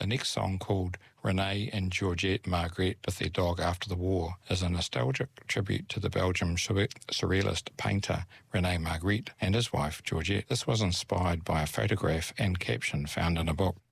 The next song, called Renee and Georgette Margaret with their dog after the war, is a nostalgic tribute to the Belgian surrealist painter Rene Magritte and his wife Georgette. This was inspired by a photograph and caption found in a book.